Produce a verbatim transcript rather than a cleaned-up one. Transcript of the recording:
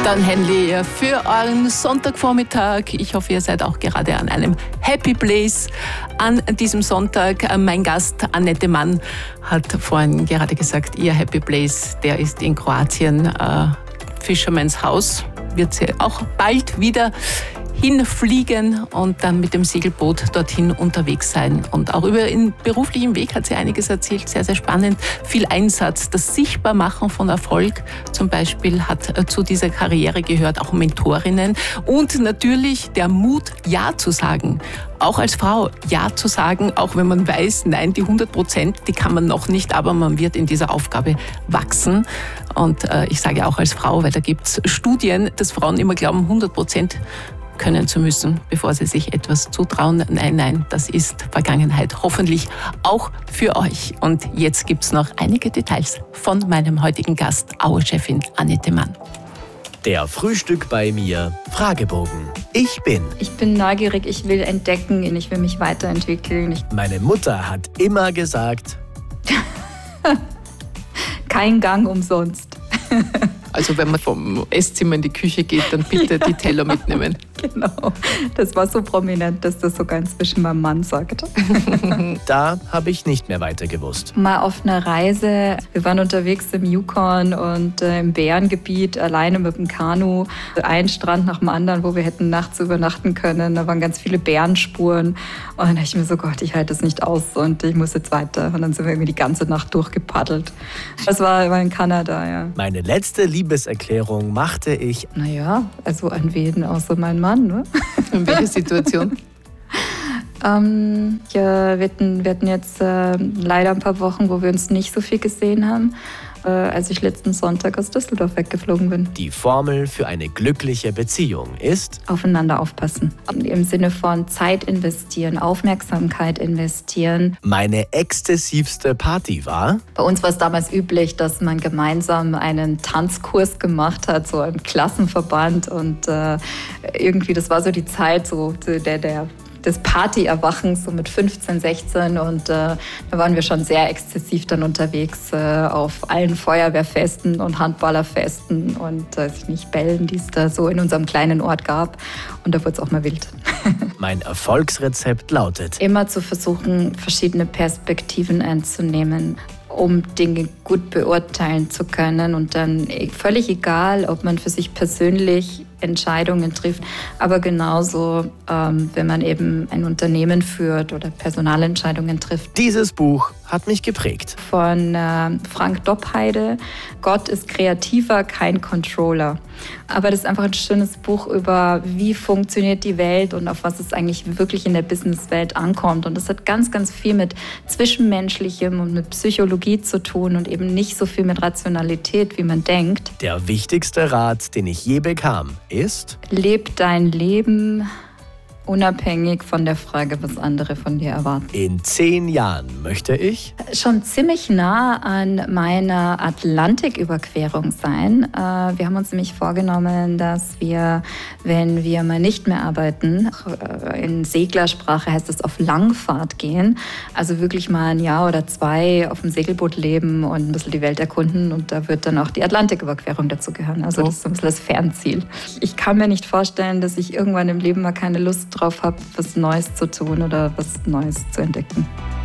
Don Henley für euren Sonntagvormittag. Ich hoffe, ihr seid auch gerade an einem Happy Place an diesem Sonntag. Mein Gast Annette Mann hat vorhin gerade gesagt, ihr Happy Place, der ist in Kroatien. Äh, Fisherman's House wird sie auch bald wieder hinfliegen und dann mit dem Segelboot dorthin unterwegs sein. Und auch über ihren beruflichen Weg hat sie einiges erzählt, sehr, sehr spannend. Viel Einsatz, das Sichtbarmachen von Erfolg zum Beispiel hat zu dieser Karriere gehört, auch Mentorinnen und natürlich der Mut, Ja zu sagen. Auch als Frau Ja zu sagen, auch wenn man weiß, nein, die hundert Prozent, die kann man noch nicht, aber man wird in dieser Aufgabe wachsen. Und äh, ich sage auch als Frau, weil da gibt es Studien, dass Frauen immer glauben, hundert Prozent können zu müssen, bevor sie sich etwas zutrauen. Nein, nein, das ist Vergangenheit. Hoffentlich auch für euch. Und jetzt gibt es noch einige Details von meinem heutigen Gast, Aue-Chefin Annette Mann. Der Frühstück bei mir Fragebogen. Ich bin. Ich bin neugierig, ich will entdecken, ich will mich weiterentwickeln. Ich Meine Mutter hat immer gesagt, kein Gang umsonst. Also wenn man vom Esszimmer in die Küche geht, dann bitte die Teller mitnehmen. Genau, das war so prominent, dass das sogar inzwischen mein Mann sagt. Da habe ich nicht mehr weiter gewusst. Mal auf einer Reise, wir waren unterwegs im Yukon und äh, im Bärengebiet, alleine mit dem Kanu. Ein Strand nach dem anderen, wo wir hätten nachts übernachten können. Da waren ganz viele Bärenspuren. Und dann dachte ich mir so, Gott, ich halte das nicht aus und ich muss jetzt weiter. Und dann sind wir irgendwie die ganze Nacht durchgepaddelt. Das war, war in Kanada, ja. Meine letzte Liebeserklärung machte ich. Naja, also an wen außer mein Mann. Ne? In welcher Situation? ähm, ja, wir, hatten, wir hatten jetzt äh, leider ein paar Wochen, wo wir uns nicht so viel gesehen haben, äh, als ich letzten Sonntag aus Düsseldorf weggeflogen bin. Die Formel für eine glückliche Beziehung ist Aufeinander aufpassen. Im Sinne von Zeit investieren, Aufmerksamkeit investieren. Meine exzessivste Party war. Bei uns war es damals üblich, dass man gemeinsam einen Tanzkurs gemacht hat, so im Klassenverband. Und äh, irgendwie, das war so die Zeit so der, der des Partyerwachens, so mit fünfzehn, sechzehn. Und äh, da waren wir schon sehr exzessiv dann unterwegs äh, auf allen Feuerwehrfesten und Handballerfesten und äh, nicht Bällen, die es da so in unserem kleinen Ort gab. Und da wurde es auch mal wild. Mein Erfolgsrezept lautet: Immer zu versuchen, verschiedene Perspektiven einzunehmen, um Dinge gut beurteilen zu können. Und dann völlig egal, ob man für sich persönlich Entscheidungen trifft, aber genauso, ähm, wenn man eben ein Unternehmen führt oder Personalentscheidungen trifft. Dieses Buch hat mich geprägt. Von äh, Frank Doppheide, Gott ist kreativer, kein Controller. Aber das ist einfach ein schönes Buch über, wie funktioniert die Welt und auf was es eigentlich wirklich in der Businesswelt ankommt. Und das hat ganz, ganz viel mit Zwischenmenschlichem und mit Psychologie zu tun und eben nicht so viel mit Rationalität, wie man denkt. Der wichtigste Rat, den ich je bekam, ist: Leb dein Leben unabhängig von der Frage, was andere von dir erwarten. In zehn Jahren möchte ich schon ziemlich nah an meiner Atlantiküberquerung sein. Wir haben uns nämlich vorgenommen, dass wir, wenn wir mal nicht mehr arbeiten, in Seglersprache heißt es auf Langfahrt gehen, also wirklich mal ein Jahr oder zwei auf dem Segelboot leben und ein bisschen die Welt erkunden, und da wird dann auch die Atlantiküberquerung dazu gehören. Also das ist so ein bisschen das Fernziel. Ich kann mir nicht vorstellen, dass ich irgendwann im Leben mal keine Lust drauf habe, was Neues zu tun oder was Neues zu entdecken.